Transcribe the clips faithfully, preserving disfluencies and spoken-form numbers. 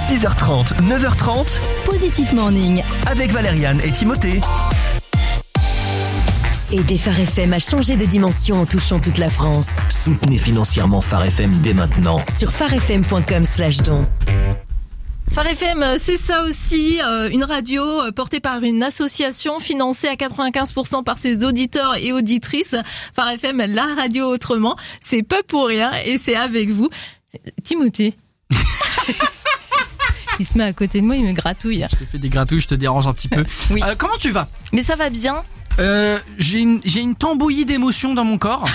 six heures trente, neuf heures trente, Positif Morning. avec Valériane et Timothée. Aider Phare F M à changer de dimension en touchant toute la France. Soutenez financièrement Phare F M dès maintenant. Sur pharefm point com slash don. Phare F M, c'est ça aussi, euh, une radio euh, portée par une association financée à quatre-vingt-quinze pour cent par ses auditeurs et auditrices. Phare F M, la radio autrement, c'est pas pour rien et c'est avec vous. Timothée. Il se met à côté de moi, il me gratouille. Je t'ai fait des gratouilles, je te dérange un petit peu. Oui. Euh, comment tu vas ? Mais ça va bien. Euh, j'ai une, j'ai une tambouillie d'émotions dans mon corps.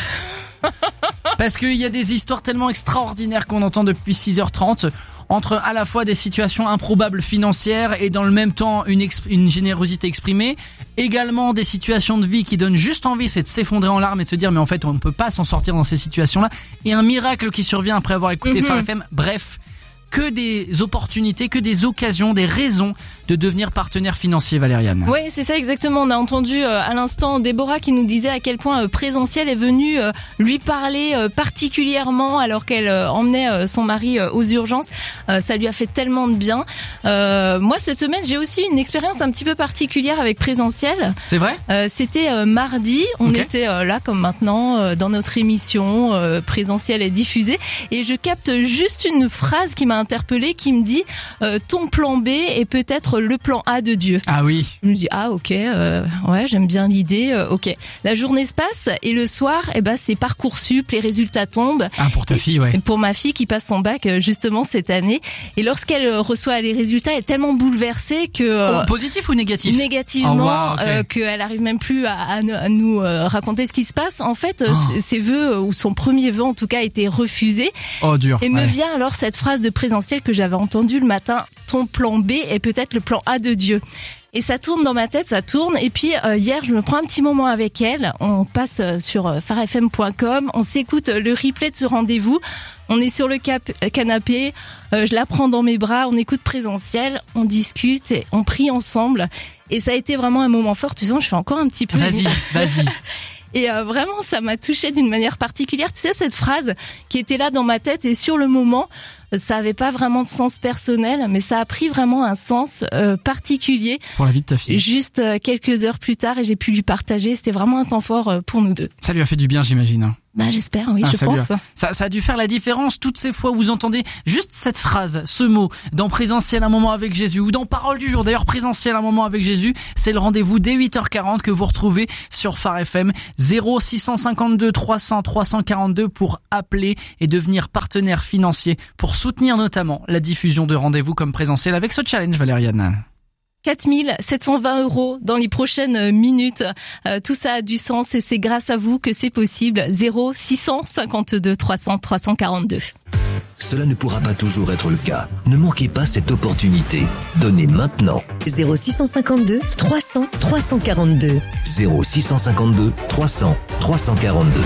Parce qu'il y a des histoires tellement extraordinaires qu'on entend depuis six heures trente. Entre à la fois des situations improbables financières et dans le même temps une, exp- une générosité exprimée. Également des situations de vie qui donnent juste envie, c'est de s'effondrer en larmes et de se dire mais en fait on ne peut pas s'en sortir dans ces situations-là. Et un miracle qui survient après avoir écouté mm-hmm. Phare F M. Bref, que des opportunités, que des occasions, des raisons de devenir partenaire financier, Valériane. Oui, c'est ça exactement. On a entendu euh, à l'instant Déborah qui nous disait à quel point euh, Présentiel est venu euh, lui parler euh, particulièrement alors qu'elle euh, emmenait euh, son mari euh, aux urgences. Euh, ça lui a fait tellement de bien. Euh, moi, cette semaine, j'ai aussi une expérience un petit peu particulière avec Présentiel. C'est vrai ? euh, C'était euh, mardi. On okay. était euh, là comme maintenant euh, dans notre émission. Euh, Présentiel est diffusée. Et je capte juste une phrase qui m'a interpellée qui me dit euh, ton plan B est peut-être le plan A de Dieu. Ah oui. Je me dis ah ok euh, ouais j'aime bien l'idée euh, ok. La journée se passe et le soir eh ben c'est Parcoursup, les résultats tombent. Ah pour ta et, fille ouais. Et pour ma fille qui passe son bac justement cette année et lorsqu'elle reçoit les résultats elle est tellement bouleversée que euh, oh, positif ou négatif? Négativement oh, wow, okay. euh, qu'elle arrive même plus à, à, à nous euh, raconter ce qui se passe. En fait oh. ses vœux ou son premier vœu en tout cas a été refusé. Oh dur. Et ouais. me vient alors cette phrase de Présentiel que j'avais entendue le matin, ton plan B est peut-être le plan A de Dieu. Et ça tourne dans ma tête, ça tourne. Et puis euh, hier, je me prends un petit moment avec elle. On passe euh, sur euh, pharefm point com, on s'écoute euh, le replay de ce rendez-vous. On est sur le cap- canapé, euh, je la prends dans mes bras, on écoute Présentiel, on discute, et on prie ensemble. Et ça a été vraiment un moment fort. Tu sens, je suis encore un petit peu... Vas-y, vas-y. Et euh, vraiment, ça m'a touchée d'une manière particulière. Tu sais, cette phrase qui était là dans ma tête et sur le moment, ça avait pas vraiment de sens personnel, mais ça a pris vraiment un sens euh, particulier. Pour la vie de ta fille. Juste euh, quelques heures plus tard et j'ai pu lui partager. C'était vraiment un temps fort euh, pour nous deux. Ça lui a fait du bien, j'imagine. Bah j'espère, oui, ah, je ça pense. A, ça, ça a dû faire la différence toutes ces fois où vous entendez juste cette phrase, ce mot, dans Présentiel un moment avec Jésus ou dans Parole du jour. D'ailleurs, Présentiel un moment avec Jésus, c'est le rendez-vous dès huit heures quarante que vous retrouvez sur Phare F M. zéro six cent cinquante-deux trois cents trois cent quarante-deux pour appeler et devenir partenaire financier pour soutenir notamment la diffusion de rendez-vous comme Présentiel avec ce challenge, Valériane. quatre mille sept cent vingt euros dans les prochaines minutes. Euh, tout ça a du sens et c'est grâce à vous que c'est possible. zéro six cent cinquante-deux trois cents trois cent quarante-deux. Cela ne pourra pas toujours être le cas. Ne manquez pas cette opportunité. Donnez maintenant. zéro six cent cinquante-deux trois cents trois cent quarante-deux. zéro six cent cinquante-deux trois cents trois cent quarante-deux.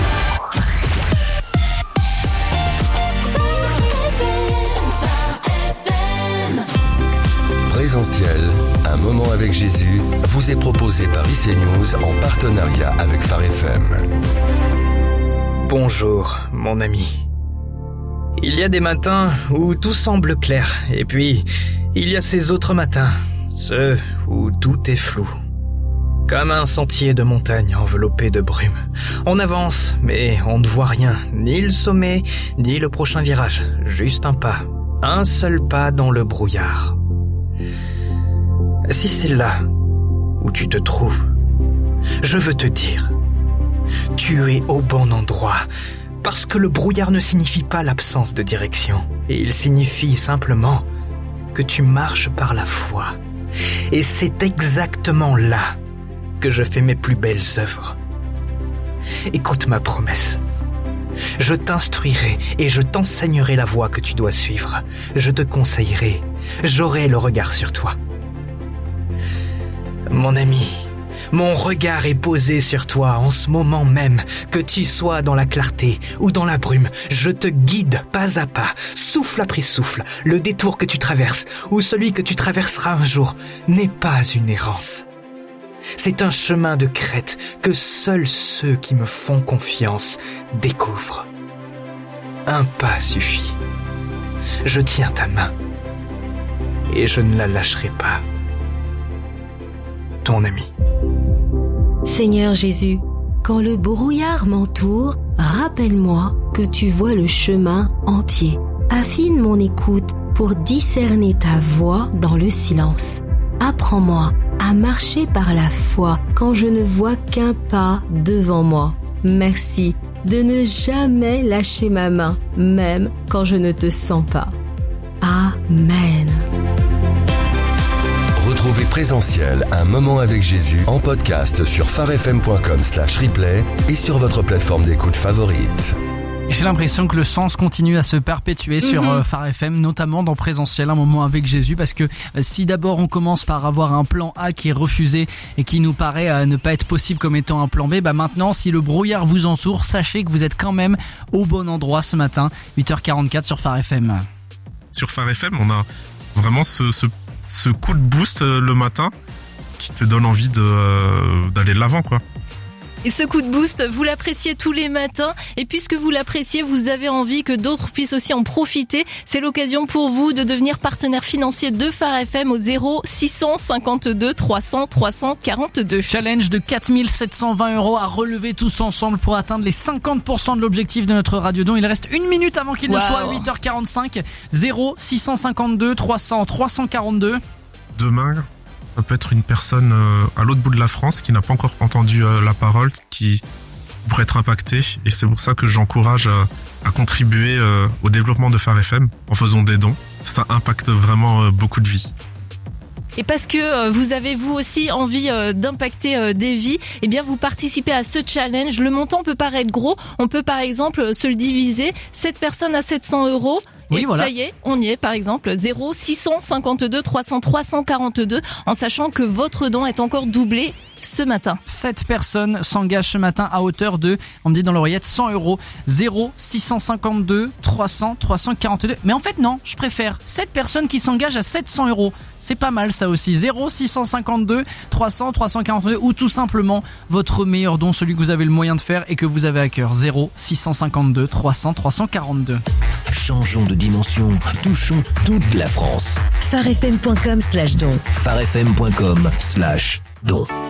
Présentiel, un moment avec Jésus, vous est proposé par I C News en partenariat avec Phare F M. Bonjour, mon ami. Il y a des matins où tout semble clair, et puis il y a ces autres matins, ceux où tout est flou. Comme un sentier de montagne enveloppé de brume. On avance, mais on ne voit rien, ni le sommet, ni le prochain virage, juste un pas, un seul pas dans le brouillard. Si c'est là où tu te trouves, je veux te dire, tu es au bon endroit, parce que le brouillard ne signifie pas l'absence de direction, il signifie simplement que tu marches par la foi. Et c'est exactement là que je fais mes plus belles œuvres. Écoute ma promesse. Je t'instruirai et je t'enseignerai la voie que tu dois suivre. Je te conseillerai. J'aurai le regard sur toi. Mon ami, mon regard est posé sur toi en ce moment même, que tu sois dans la clarté ou dans la brume. Je te guide pas à pas, souffle après souffle. Le détour que tu traverses ou celui que tu traverseras un jour n'est pas une errance. C'est un chemin de crête que seuls ceux qui me font confiance découvrent. Un pas suffit. Je tiens ta main. et je ne la lâcherai pas. Ton ami. Seigneur Jésus, quand le brouillard m'entoure, rappelle-moi que tu vois le chemin entier. Affine mon écoute pour discerner ta voix dans le silence. Apprends-moi à marcher par la foi quand je ne vois qu'un pas devant moi. Merci de ne jamais lâcher ma main, même quand je ne te sens pas. Amen. Retrouvez Présentiel, un moment avec Jésus en podcast sur pharefm.com slash replay et sur votre plateforme d'écoute favorite. Et j'ai l'impression que le sens continue à se perpétuer sur Mhm. euh, Phare F M, notamment dans Présentiel, un moment avec Jésus, parce que euh, si d'abord on commence par avoir un plan A qui est refusé et qui nous paraît euh, ne pas être possible comme étant un plan B, bah maintenant si le brouillard vous entoure, sachez que vous êtes quand même au bon endroit ce matin, huit heures quarante-quatre sur Phare F M. Sur Phare F M, on a vraiment ce, ce, ce coup de boost euh, le matin qui te donne envie de, euh, d'aller de l'avant, quoi. Et ce coup de boost, vous l'appréciez tous les matins. Et puisque vous l'appréciez, vous avez envie que d'autres puissent aussi en profiter. C'est l'occasion pour vous de devenir partenaire financier de Phare F M au zéro six cent cinquante-deux trois cents trois cent quarante-deux. Challenge de quatre mille sept cent vingt euros à relever tous ensemble pour atteindre les cinquante pour cent de l'objectif de notre radiodon. Il reste une minute avant qu'il ne Wow. soit huit heures quarante-cinq. zéro six cent cinquante-deux trois cents trois cent quarante-deux. Demain, ça peut être une personne euh, à l'autre bout de la France qui n'a pas encore entendu euh, la parole, qui pourrait être impactée. Et c'est pour ça que j'encourage euh, à contribuer euh, au développement de Phare F M en faisant des dons. Ça impacte vraiment euh, beaucoup de vies. Et parce que euh, vous avez vous aussi envie euh, d'impacter euh, des vies, eh bien vous participez à ce challenge. Le montant peut paraître gros. On peut par exemple euh, se le diviser. sept personnes à sept cents euros. Oui, Et voilà. ça y est, on y est par exemple. zéro six cent cinquante-deux trois cents trois cent quarante-deux, en sachant que votre don est encore doublé ce matin. sept personnes s'engagent ce matin à hauteur de, on me dit dans l'oreillette, cent euros. zéro six cent cinquante-deux trois cents trois cent quarante-deux. Mais en fait non, je préfère sept personnes qui s'engagent à sept cents euros. C'est pas mal ça aussi. zéro six cent cinquante-deux trois cents trois cent quarante-deux, ou tout simplement votre meilleur don, celui que vous avez le moyen de faire et que vous avez à cœur. zéro six cent cinquante-deux trois cents trois cent quarante-deux. Changeons de dimension, touchons toute la France. pharefm point com slash don. pharefm point com slash don.